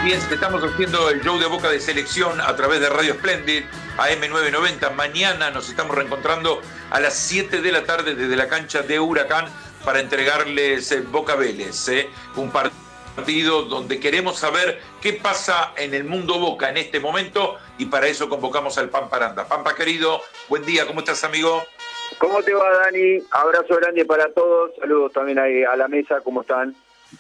Bien, estamos haciendo el show de Boca de Selección a través de Radio Splendid, AM990. Mañana nos estamos reencontrando a las 7 de la tarde desde la cancha de Huracán para entregarles Boca Vélez, un partido donde queremos saber qué pasa en el mundo Boca en este momento y para eso convocamos al Pampa Aranda. Pampa querido, buen día, ¿cómo estás, amigo? ¿Cómo te va, Dani? Abrazo grande para todos, saludos también ahí a la mesa, ¿cómo están?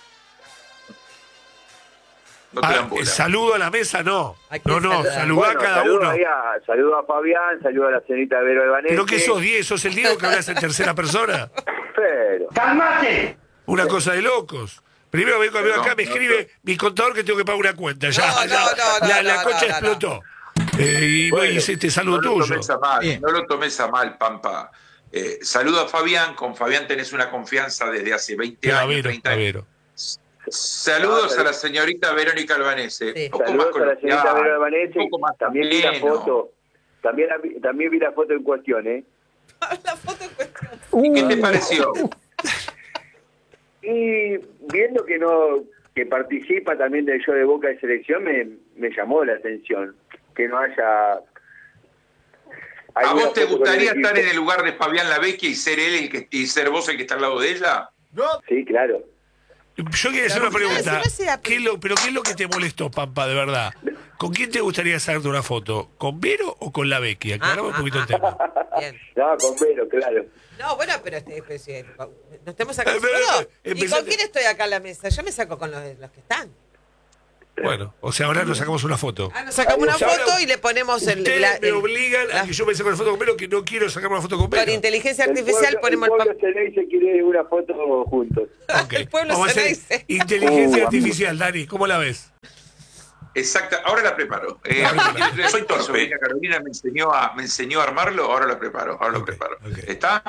No te dan bola. Saludo a la mesa, no. Saludá Bueno, a cada uno. Saludo a Fabián, saludo a la señorita Vero Albanese. ¿Pero qué sos, Diego? ¿Sos el Diego que hablas en tercera persona? Pero... ¡Calmate! Una cosa de locos. Primero vengo acá, me escribe mi contador que tengo que pagar una cuenta. La concha explotó. Y voy y hice este saludo tuyo. No lo tomes a mal, Pampa. Saludo a Fabián. Con Fabián tenés una confianza desde hace 20 años, 30 años. Saludos a la señorita Verónica Albanese. Sí. Saludos a la señorita Vero Albanese. También vi la foto. También vi la foto en cuestión, ¿eh? La foto en cuestión. ¿Y qué te pareció? Y viendo que participa también del show de Boca de Selección, me llamó la atención. Que no haya... ¿A vos te gustaría estar en el lugar de Fabián Lavecchia y ser él y ser vos el que está al lado de ella? No. Sí, claro. Yo quería hacer una pregunta. ¿Qué es lo que te molestó, Pampa, de verdad? ¿Con quién te gustaría sacarte una foto? ¿Con Vero o con la Becky? Aclaramos un poquito el tema. Bien. No, con Vero, claro. No, bueno, pero nos estamos sacando fotos. ¿Y con quién estoy acá en la mesa? Yo me saco con los que están. Bueno, o sea, ahora nos sacamos una foto. Nos sacamos una foto y le ponemos Ustedes me obligan a que yo me saque una foto con Vero, que no quiero sacarme una foto con Vero. Con inteligencia artificial ponemos el pueblo se quiere una foto juntos. Okay. El pueblo Vamos se a hacer dice. inteligencia artificial, Dani, ¿cómo la ves? Exacto, ahora la preparo. Soy torpe. Carolina me enseñó a armarlo, ahora lo preparo. Okay. ¿Está?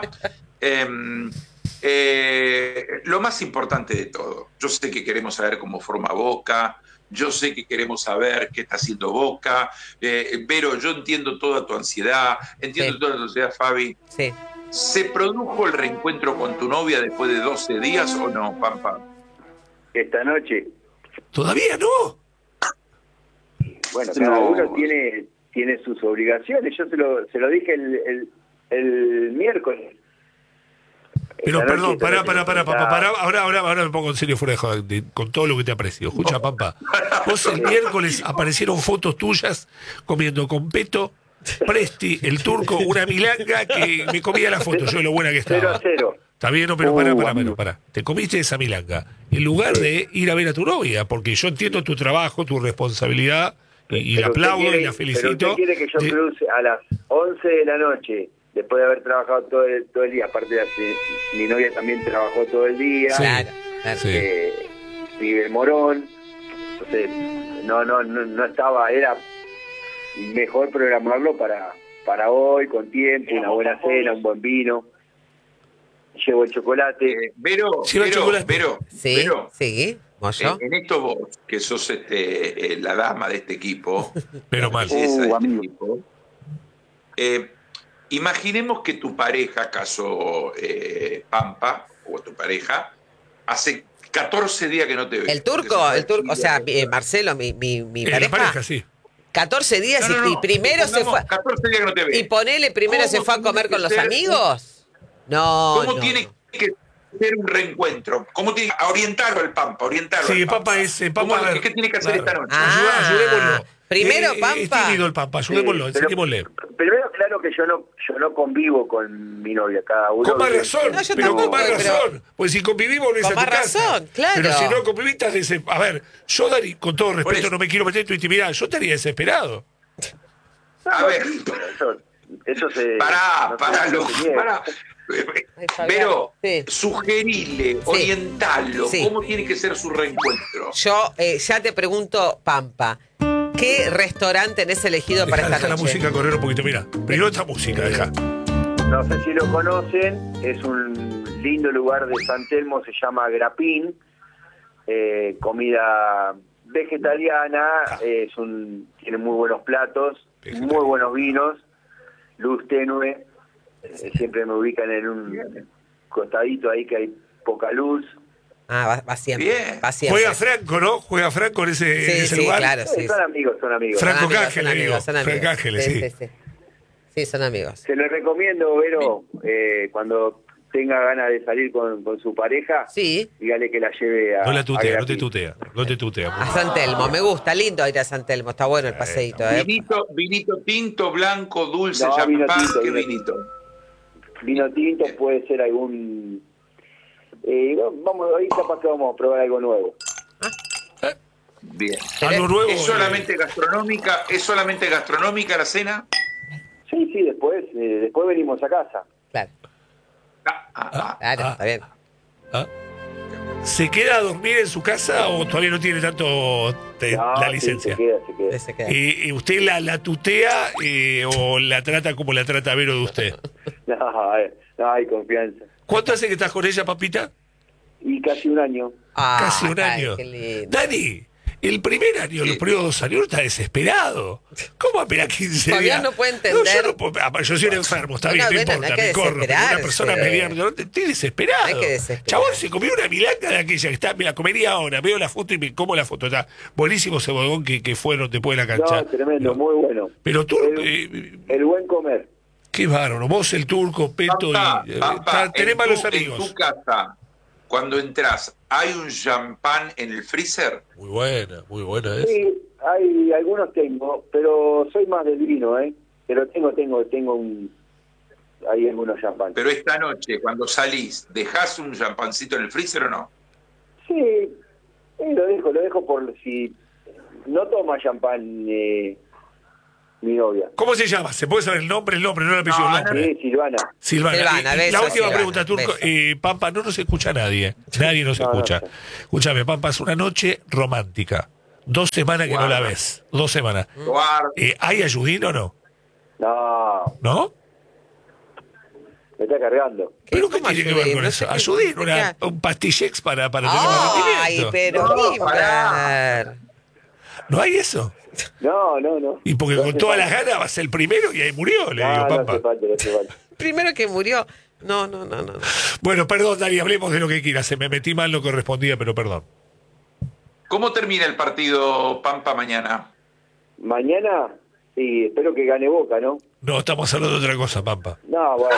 Lo más importante de todo, yo sé que queremos saber cómo forma Boca, yo sé que queremos saber qué está haciendo Boca, pero yo entiendo toda tu ansiedad, entiendo toda tu ansiedad, Fabi. Sí. ¿Se produjo el reencuentro con tu novia después de 12 días o no, Pampa? Esta noche. ¿Todavía no? Bueno, cada uno tiene sus obligaciones. Yo se lo dije el miércoles. Pero perdón, pará, ahora me pongo en serio fuera de joda, con todo lo que te aprecio. Escucha, Pampa, vos el miércoles aparecieron fotos tuyas comiendo con Peto, Presti, el turco, una milanga que me comía la foto, yo de lo buena que estaba. 0-0. Está bien, no, pero pará. Te comiste esa milanga en lugar de ir a ver a tu novia, porque yo entiendo tu trabajo, tu responsabilidad, y la aplaudo y la felicito. Pero usted quiere que yo cruce a las 11 de la noche, después de haber trabajado todo el día, aparte de mi novia también trabajó todo el día, Claro. vive en Morón, entonces no estaba, era mejor programarlo para hoy, con tiempo, una buena cena, un buen vino. Llevo el chocolate. Vero, Sí, ¿yo? en esto vos, que sos la dama de este equipo, pero mal. Equipo, imaginemos que tu pareja, acaso Pampa, o tu pareja, hace 14 días que no te ve. El turco, o sea, Marcelo, mi pareja. La pareja, sí. 14 días y primero se fue. 14 días que no te ve. Y ponele, primero se fue a comer con los amigos. ¿Cómo tiene que ser un reencuentro? ¿Cómo tiene que orientarlo al Pampa? Sí, el Pampa es... ¿Qué tiene que hacer esta noche? Ayudémoslo. Primero, Pampa. Es tímido el Pampa, ayudémoslo, enseñémosle. Primero, claro que yo no convivo con mi novia, cada uno. Con más razón, con más razón. Pero... Pues si convivimos no es con a tu más casa. razón, claro. Pero si no convivís, a ver, yo, Dani, con todo respeto, no me quiero meter en tu intimidad, yo estaría desesperado. A ver. Eso se... Pará. Pero sí. Sugerirle, orientarlo, ¿cómo tiene que ser su reencuentro? Yo ya te pregunto, Pampa, ¿qué restaurante tenés elegido para esta noche? Deja la música correr un poquito, mira. Primero esta música, deja. No sé si lo conocen, es un lindo lugar de San Telmo, se llama Grapín, comida vegetariana, tiene muy buenos platos, muy buenos vinos, luz tenue. Siempre me ubican en un costadito ahí que hay poca luz, Va siempre. Bien. Va siempre. Juega Franco, ¿no? Juega Franco en ese lugar. Claro, sí. Son amigos. Franco Son Cángeles, amigos, son amigos. Franco Cángeles, sí. Sí, son amigos. Se les recomiendo, Vero, cuando tenga ganas de salir con su pareja, dígale que la lleve a... No te tutea. A San Telmo, me gusta, lindo ir a San Telmo, está bueno el paseíto. Vinito tinto, blanco, dulce, vino champán, tinto, ¿qué vinito? Vino tinto, puede ser algún... vamos, ahí capaz que vamos a probar algo nuevo. Bien. Algo nuevo. ¿Es solamente gastronómica la cena? Sí, después venimos a casa. Claro. Claro, está bien. ¿Se queda a dormir en su casa o todavía no tiene tanto la licencia? Sí, Se queda. ¿Y usted la tutea o la trata como la trata Vero de usted? No, hay confianza. ¿Cuánto hace que estás con ella, papita? Y casi un año. Casi un año. Qué lindo. Dani, el primer año, los primeros 2 años, está desesperado. ¿Cómo apenas 15 Todavía días? no puede entender. yo soy un enfermo, está bien, no Bueno, importa, hay que me corro. Pero una desesperarse. persona mediana, estoy desesperado. Hay que desesperarse. Chabón se comió una milanga de aquella que está, me la comería ahora, veo la foto y me como la foto. Está buenísimo ese bodegón que fueron después de la cancha. No, tremendo, muy bueno. Pero tú, el buen comer. qué bárbaro, vos el turco, Peto, Pampa, tenés malos amigos. En tu casa, cuando entras, ¿hay un champán en el freezer? Muy buena es. Sí, hay algunos tengo, pero soy más del vino, Pero tengo hay algunos champán. Pero esta noche, cuando salís, ¿dejás un champancito en el freezer o no? Sí, lo dejo por si no toma champán mi novia. ¿Cómo se llama? ¿Se puede saber el nombre, no el apellido? No, el nombre. Sí, Silvana. Silvana. beso, La última Silvana, pregunta, Turco. beso. Pampa, no nos escucha nadie. Nadie nos escucha. No. Escúchame, Pampa, es una noche romántica. 2 semanas que no la ves. 2 semanas. Guarda. ¿Hay ayudín o no? No, ¿No? me está cargando. ¿Pero qué ¿Cómo tiene que ver ayudín? con No eso? sé qué Ayudín, significa. un pastillex para tener Ay, rendimiento. pero No, Kimber. ¿No hay eso? No. Y porque No con hace todas las falta. ganas va a ser el primero y ahí murió, le digo, No Pampa. hace falta. Primero que murió. No. Bueno, perdón, Dani, hablemos de lo que quieras. Se me metí mal, no correspondía, pero perdón. ¿Cómo termina el partido, Pampa, mañana? Mañana, sí, espero que gane Boca, ¿no? No, estamos hablando de otra cosa, Pampa. No, bueno.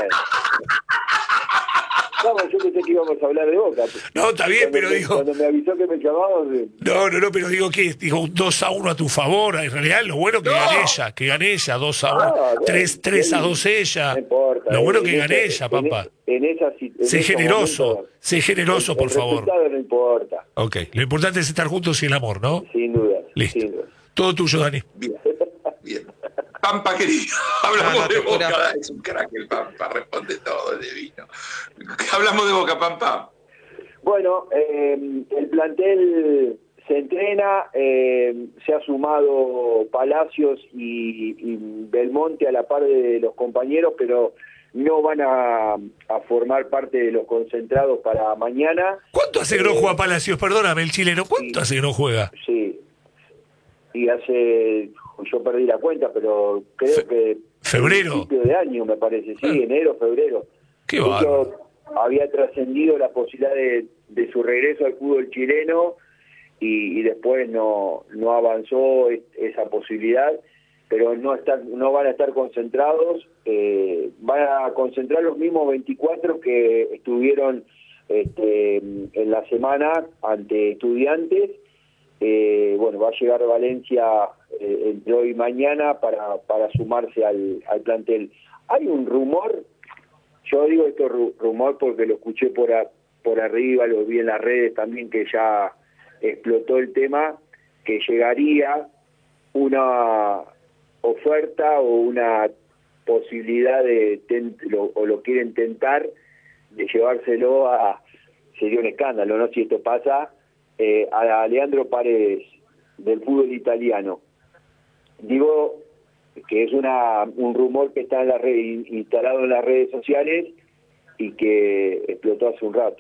Vamos, yo pensé que íbamos a hablar de Boca. No, está bien, pero digo... Cuando me avisó que me llamabas... No, pero digo que digo un 2-1 a tu favor. En realidad, lo bueno que gane ella, 2-1, 3-2 ella. No importa. Lo bueno que gane ella, Pampa. Sé generoso, por favor. El resultado no importa. Ok, lo importante es estar juntos y el amor, ¿no? Sin duda. Listo. Sin duda. Todo tuyo, Dani. Bien. Pampa, querido, hablamos de Boca. Es un crack el Pampa, responde todo, es divino. Hablamos de Boca, Pampa. Bueno, el plantel se entrena, se ha sumado Palacios y Belmonte a la par de los compañeros, pero no van a formar parte de los concentrados para mañana. ¿Cuánto hace que no juega Palacios? Perdóname, el chileno. ¿Cuánto hace que no juega? Sí. Y yo perdí la cuenta, pero creo que... ¿Febrero? Principio de año, me parece, sí, enero, febrero. Qué bárbaro. Había trascendido la posibilidad de su regreso al fútbol chileno y después no avanzó esa posibilidad, pero no van a estar concentrados, van a concentrar los mismos 24 que estuvieron en la semana ante Estudiantes. Bueno, va a llegar Valencia entre hoy y mañana para sumarse al plantel. Hay un rumor, yo digo esto rumor porque lo escuché por arriba, lo vi en las redes también, que ya explotó el tema, que llegaría una oferta o una posibilidad o lo quieren tentar de llevárselo sería un escándalo, ¿no? Si esto pasa, a Leandro Paredes del fútbol italiano. Digo que es un rumor que está en la red, instalado en las redes sociales y que explotó hace un rato.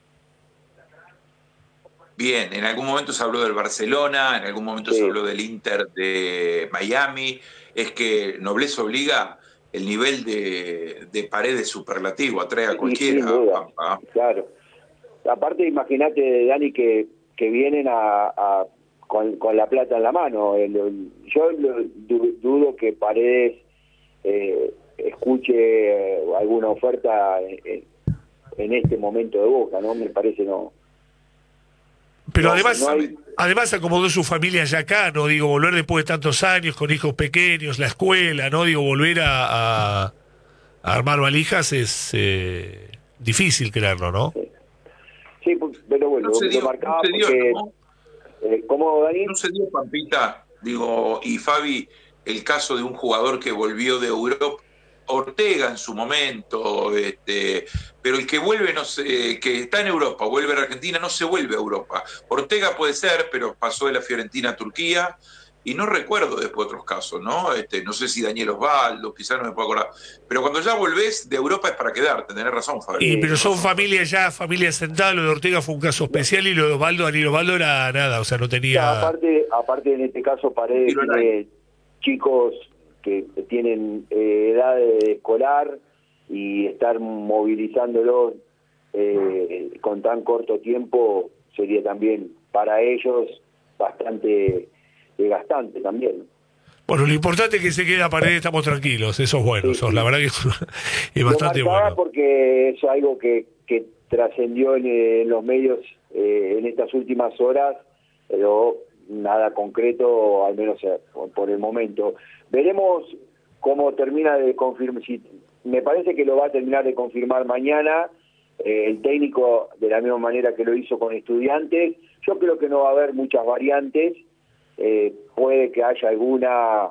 Bien, en algún momento se habló del Barcelona, en algún momento se habló del Inter de Miami. Es que nobleza obliga, el nivel de Paredes superlativo, atrae a cualquiera. Sin duda, claro. aparte imagínate, Dani, que vienen con la plata en la mano. Yo dudo que Paredes escuche alguna oferta en este momento de Boca, ¿no? Me parece no. Pero además acomodó su familia ya acá, ¿no? Digo, volver después de tantos años con hijos pequeños, la escuela, ¿no? Digo, volver a armar valijas es difícil creerlo, ¿no? Sí, pero bueno, lo marcaba porque... ¿no? ¿Cómo, Dani? No se dio, Pampita, digo, y Fabi, el caso de un jugador que volvió de Europa, Ortega en su momento, pero el que vuelve, no sé, que está en Europa, vuelve a Argentina, no se vuelve a Europa. Ortega puede ser, pero pasó de la Fiorentina a Turquía, y no recuerdo después otros casos, ¿no? No sé si Daniel Osvaldo, quizás no me puedo acordar. Pero cuando ya volvés de Europa es para quedarte, tenés razón, Fabi. Pero son familias sentada, lo de Ortega fue un caso especial y lo de Osvaldo, Daniel Osvaldo era nada, o sea, no tenía... Aparte en este caso Paredes tiene chicos que tienen edad de escolar y estar movilizándolos con tan corto tiempo sería también para ellos bastante desgastante también. Bueno, lo importante es que se queda Paredes, estamos tranquilos, eso es bueno, sí. La verdad que es bastante bueno. Porque es algo que trascendió en los medios en estas últimas horas, pero nada concreto, al menos por el momento. Veremos cómo termina de confirmar. Me parece que lo va a terminar de confirmar mañana el técnico, de la misma manera que lo hizo con Estudiantes. Yo creo que no va a haber muchas variantes. Puede que haya alguna,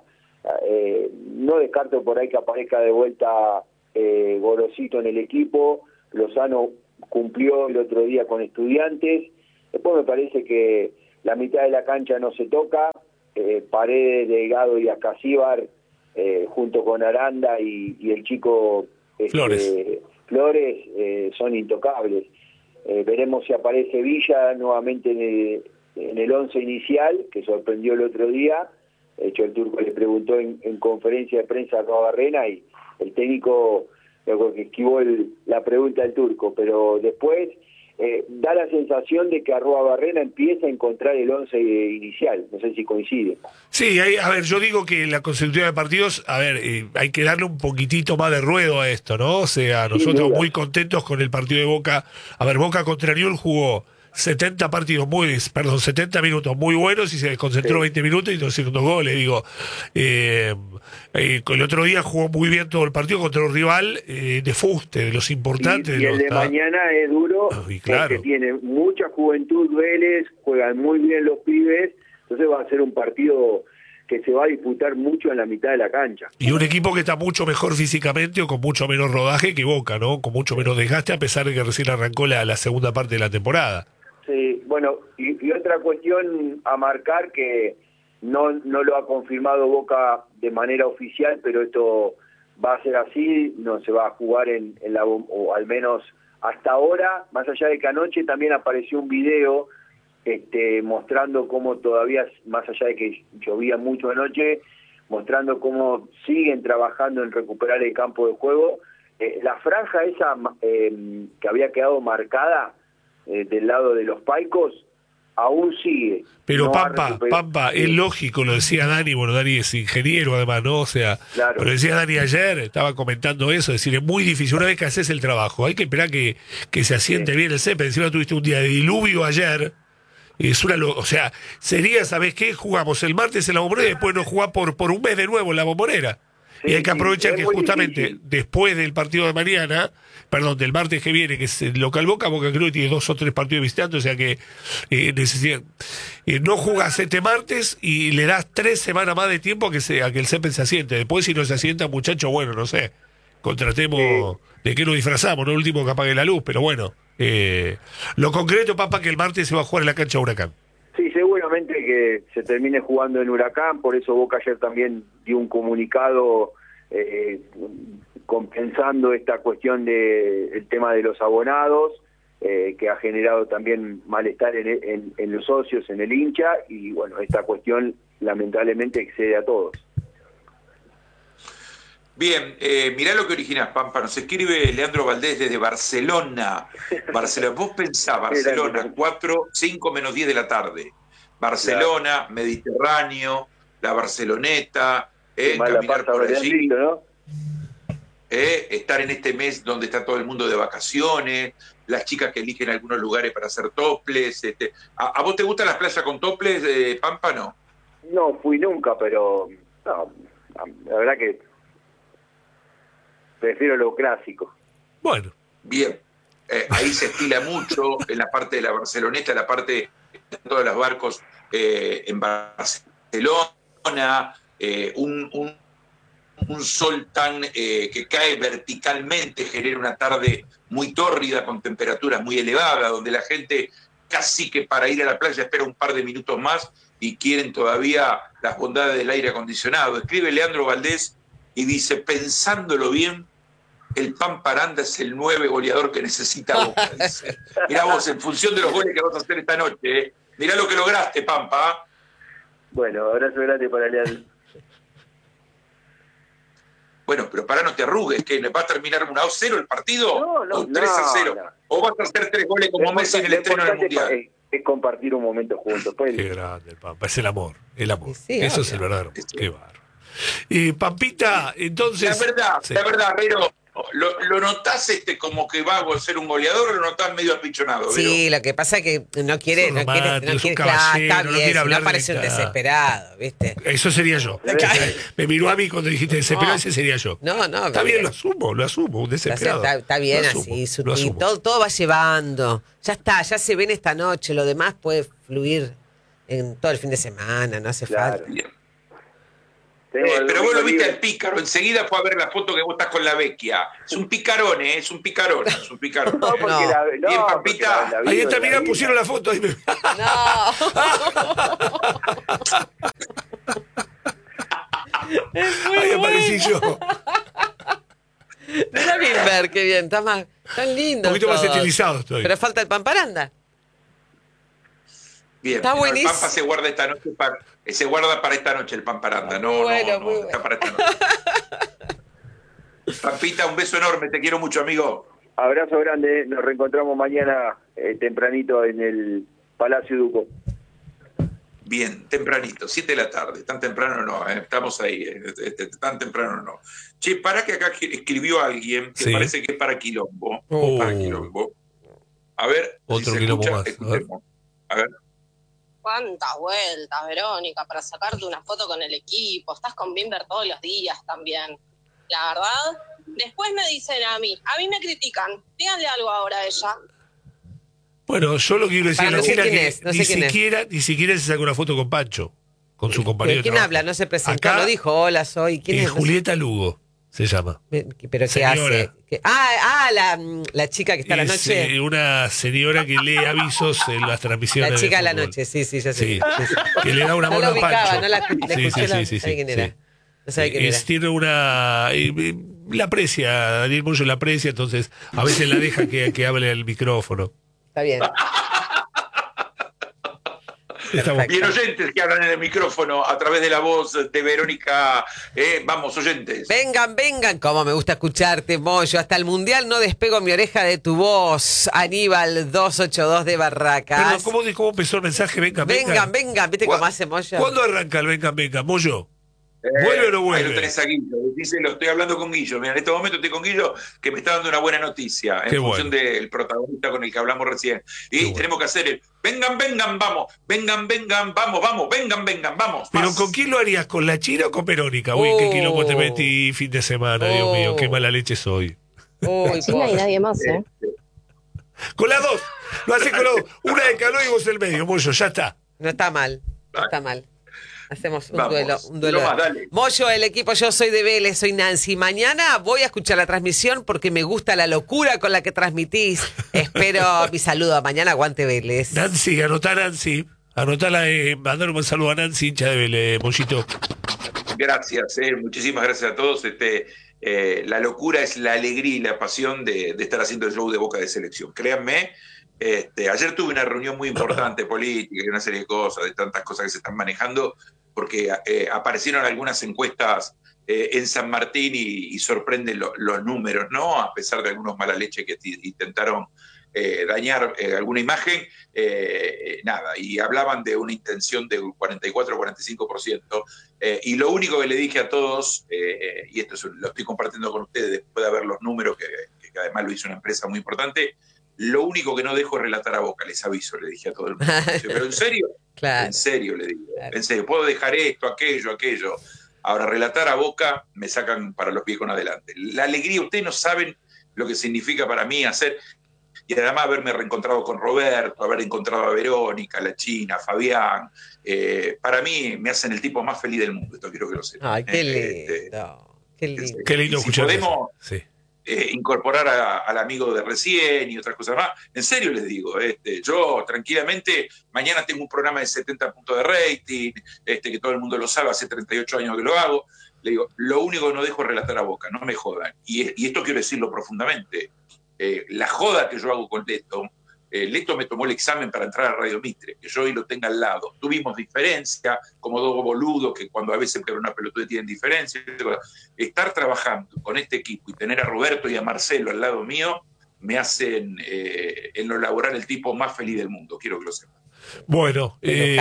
no descarto por ahí que aparezca de vuelta Gorosito en el equipo. Lozano cumplió el otro día con Estudiantes. Después me parece que la mitad de la cancha no se toca. Paredes, Delgado y Ascasíbar junto con Aranda y el chico Flores son intocables. Veremos si aparece Villa nuevamente en el 11 inicial, que sorprendió el otro día. De hecho, el Turco le preguntó en conferencia de prensa a Barrena y el técnico luego que esquivó la pregunta del Turco, pero después da la sensación de que Arruabarrena empieza a encontrar el 11 inicial. No sé si coincide. Sí, a ver, yo digo que la consecutiva de partidos, hay que darle un poquitito más de ruedo a esto, ¿no? O sea, nosotros muy contentos con el partido de Boca. A ver, Boca contra Newell jugó 70 minutos muy buenos y se desconcentró 20 minutos y 200 goles, digo. El otro día jugó muy bien todo el partido contra un rival de fuste, de los importantes. Y el de mañana es duro, porque tiene mucha juventud Vélez, juegan muy bien los pibes, entonces va a ser un partido que se va a disputar mucho en la mitad de la cancha. Y un equipo que está mucho mejor físicamente o con mucho menos rodaje que Boca, ¿no? Con mucho menos desgaste, a pesar de que recién arrancó la segunda parte de la temporada. Sí, bueno, y otra cuestión a marcar que no lo ha confirmado Boca de manera oficial, pero esto va a ser así, no se va a jugar en la, o al menos hasta ahora, más allá de que anoche también apareció un video mostrando cómo todavía, más allá de que llovía mucho anoche, mostrando cómo siguen trabajando en recuperar el campo de juego. La franja esa que había quedado marcada del lado de los Paicos aún sigue. Pero no Pampa, es lógico, lo decía Dani, bueno, Dani es ingeniero además, ¿no? O sea, claro. Lo decía Dani ayer, estaba comentando eso, es decir, es muy difícil, una vez que haces el trabajo, hay que esperar que se asiente bien el césped. Encima tuviste un día de diluvio ayer, o sea, sería, ¿sabés qué? Jugamos el martes en la Bombonera y después nos jugamos por un mes de nuevo en la Bombonera. Sí, y hay que aprovechar que justamente difícil. Después del partido de mañana, del martes que viene, que es el local Boca creo que tiene 2 o 3 partidos de visitantes, o sea que no jugás este martes y le das 3 semanas más de tiempo a que el césped se asiente. Después si no se asienta, muchachos, bueno, no sé, contratemos de qué nos disfrazamos, no el último que apague la luz, pero bueno, lo concreto, Papa, que el martes se va a jugar en la cancha Huracán. Sí, seguramente que se termine jugando en Huracán, por eso Boca ayer también dio un comunicado compensando esta cuestión del tema de los abonados, que ha generado también malestar en los socios, en el hincha, y bueno, esta cuestión lamentablemente excede a todos. Bien, mirá lo que originás, Pampa. Nos escribe Leandro Valdés desde Barcelona. Vos pensás, Barcelona, 5 menos 10 de la tarde. Barcelona, claro. Mediterráneo, la Barceloneta, caminar por allí. ¿No? Estar en este mes donde está todo el mundo de vacaciones, las chicas que eligen algunos lugares para hacer toples. ¿A vos te gustan las playas con toples, Pampa, no? No fui nunca, pero no, la verdad que prefiero lo clásico. Bueno. Bien. Ahí se estila mucho en la parte de la Barceloneta, la parte de todos los barcos en Barcelona, un sol tan que cae verticalmente genera una tarde muy tórrida con temperaturas muy elevadas, donde la gente casi que para ir a la playa espera un par de minutos más y quieren todavía las bondades del aire acondicionado. Escribe Leandro Valdés y dice, pensándolo bien, el Pampa Aranda es el 9 goleador que necesita Boca. Dice. Mirá vos, en función de los goles que vas a hacer esta noche, mirá lo que lograste, Pampa. Bueno, abrazo grande para Leandro. Bueno, pero no te arrugues, que va a terminar 1-0 el partido, o 3-0, no. O vas a hacer 3 goles como Messi en el estreno del Mundial. Es compartir un momento juntos. Pues. Qué grande el Pampa, es el amor. Sí, eso es el verdadero. Qué bárbaro. Y Pampita, entonces... La verdad, Rero, ¿lo notás como que va a ser un goleador o lo notás medio apichonado? Sí, Vero? Lo que pasa es que no quiere está bien, no parece un desesperado, ¿viste? Eso sería yo. Me miró a mí cuando dijiste desesperado, ese sería yo. No. Está bien, lo asumo, un desesperado. Está bien así, y todo va llevando. Ya está, ya se ven esta noche, lo demás puede fluir en todo el fin de semana, no hace falta. Pero vos lo viste al pícaro, enseguida fue a ver la foto que vos estás con la vecchia. Es un picarón, es un picarón. Bien, Pampita. Ahí está, mirá, pusieron la foto. Ahí ahí aparecí yo. Mira Bilber, qué bien, está tan lindo. Un poquito más estilizado estoy. Pero falta el Pampa Aranda. Bien, está buenísimo. El Pampa se guarda esta noche para esta noche el Pampa Aranda. No, está para esta noche. Pampita, un beso enorme, te quiero mucho, amigo. Abrazo grande, nos reencontramos mañana tempranito en el Palacio Duco. Bien, tempranito, 7 de la tarde, tan temprano no, estamos ahí, tan temprano no. Che, para que acá escribió alguien que parece que es para Quilombo. Para Quilombo. A ver, otro si Quilombo más. A ver. ¿Cuántas vueltas, Verónica, para sacarte una foto con el equipo? Estás con Bimber todos los días también. La verdad, después me dicen a mí me critican. Díganle algo ahora a ella. Bueno, yo lo que quiero decir a la China que ni siquiera se saca una foto con Pancho, con su compañero. ¿Quién habla? No se presentó, no dijo hola, soy. ¿Quién es? Julieta Lugo se llama. ¿Pero qué hace? La chica que está a la noche. Una señora que lee avisos en las transmisiones. La chica a la noche, sí, ya sé. Sí. Que le da una mano a Pancho. No la escuché, sí. quién era. No sabe quién era. Tiene una... la aprecia, Daniel Moyo la aprecia, entonces a veces la deja que hable al micrófono. Está bien. Bien, oyentes que hablan en el micrófono a través de la voz de Verónica. Vamos, oyentes. Vengan, como me gusta escucharte, Moyo. Hasta el Mundial no despego mi oreja de tu voz. Aníbal 282 de Barracas. Pero, ¿cómo empezó el mensaje? Vengan. ¿Viste cómo hace Moyo? ¿Cuándo arranca el vengan, Moyo? ¿Vuelve o no vuelve? Ahí lo tenés a Guillo. Dice, lo estoy hablando con Guillo. Mira, en este momento estoy con Guillo, que me está dando una buena noticia en función del protagonista con el que hablamos recién. Y tenemos que hacer el vengan, vamos. Vengan, vamos. ¿Pero con quién lo harías? ¿Con la China o con Verónica? Uy, qué quilombo te metí fin de semana, Dios mío, qué mala leche soy. Con China y nadie más, Con las dos. Lo haces con las dos. Una de calor y vos el medio, Moyo, ya está. No está mal. Hacemos un duelo. Más, dale. Moyo, el equipo, yo soy de Vélez, soy Nancy. Mañana voy a escuchar la transmisión porque me gusta la locura con la que transmitís. Espero mi saludo. Mañana aguante Vélez. Nancy, anotala, mandar un saludo a Nancy, hincha de Vélez, Mollito. Gracias, muchísimas gracias a todos. La locura es la alegría y la pasión de estar haciendo el show de Boca de Selección. Créanme. Ayer tuve una reunión muy importante política y una serie de cosas, de tantas cosas que se están manejando, porque aparecieron algunas encuestas en San Martín y sorprenden los números, ¿no? A pesar de algunos mala leche que intentaron dañar alguna imagen, nada, y hablaban de una intención de 44 o 45%, y lo único que le dije a todos, y esto lo estoy compartiendo con ustedes después de ver los números, que además lo hizo una empresa muy importante, lo único que no dejo es relatar a Boca, les aviso, le dije a todo el mundo. Pero en serio, Claro. en serio le digo, Claro. en serio, puedo dejar esto, aquello. Ahora, relatar a Boca me sacan para los pies con adelante. La alegría, ustedes no saben lo que significa para mí hacer, y además haberme reencontrado con Roberto, haber encontrado a Verónica, la China, a Fabián, para mí me hacen el tipo más feliz del mundo, esto quiero que lo sepan. Ay, qué lindo. Qué lindo. Qué lindo Y si escuchar podemos eso. Sí. incorporar al amigo de recién y otras cosas más, en serio les digo, yo tranquilamente, mañana tengo un programa de 70 puntos de rating, que todo el mundo lo sabe, hace 38 años que lo hago, le digo, lo único que no dejo es relatar a Boca, no me jodan. Y esto quiero decirlo profundamente, la joda que yo hago con Leto, Leto me tomó el examen para entrar a Radio Mitre, que yo hoy lo tenga al lado. Tuvimos diferencia, como dos boludos que cuando a veces pero una pelotuda tienen diferencia. Estar trabajando con este equipo y tener a Roberto y a Marcelo al lado mío me hacen en lo laboral el tipo más feliz del mundo, quiero que lo sepan. Bueno,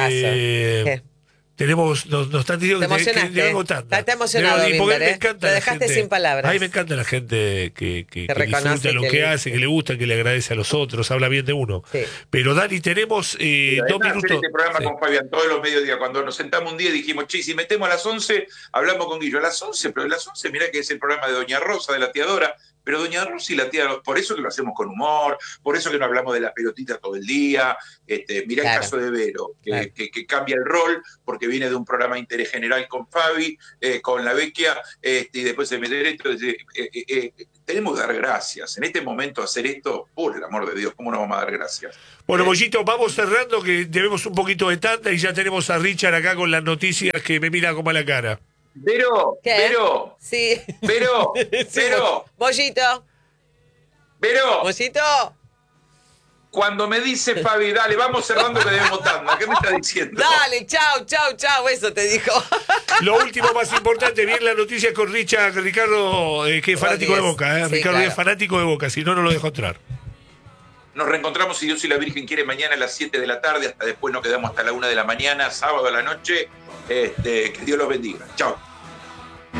¿Qué? nos están diciendo Te emocionaste. Está emocionado, Bimber, me encanta Lo la dejaste gente. sin palabras. A mí me encanta la gente que reconoce, disfruta lo que que le- hace, que le gusta, que le agradece a los otros, habla bien de uno. Sí. Pero Dani, tenemos Y 2 además, minutos. hacer este programa Sí. con Fabián todos los mediodías, cuando nos sentamos un día y dijimos, che, si metemos a las 11, hablamos con Guillo a las 11, pero a las 11 mirá que es el programa de Doña Rosa, de la tiadora, pero Doña Rosa y la tía, por eso que lo hacemos con humor, por eso que no hablamos de la pelotita todo el día, mirá Claro. el caso de Vero, Claro. que cambia el rol, porque viene de un programa de interés general con Fabi, con la Vecchia, y después se mete esto, tenemos que dar gracias, en este momento hacer esto, por el amor de Dios, ¿cómo no vamos a dar gracias? Bueno, Bollito, vamos cerrando que debemos un poquito de tanda y ya tenemos a Richard acá con las noticias que me mira como a la cara. Vero, ¿Qué? Vero, Sí. Vero, Sí, Vero, Bollito. Vero, Bollito. cuando me dice Fabi, dale, vamos cerrando que debemos tanda, ¿qué me está diciendo? Dale, chau, eso te dijo. Lo último más importante, bien la noticia con Ricardo, que es fanático de Boca. Sí, Ricardo claro. es fanático de Boca, si no, no lo dejo entrar. Nos reencontramos, si Dios y la Virgen quiere, mañana a las 7 de la tarde, hasta después nos quedamos hasta la 1 de la mañana, sábado a la noche. Que Dios los bendiga. Chao.